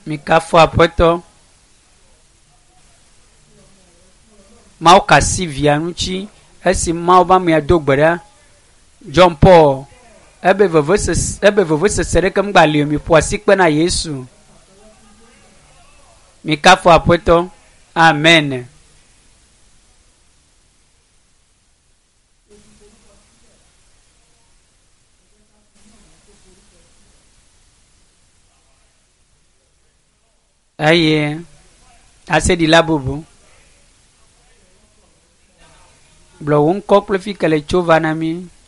Mikafo apoto. Mau kasi vianuchi. Esi mau ba mi adogbara. John Paul. Ebe vovo se sereka mgbali mi poasikpe na Yesu. Mikafo apoto. Amen. Aye. Ase di labubu. Blo un couple fi kale chova na mi.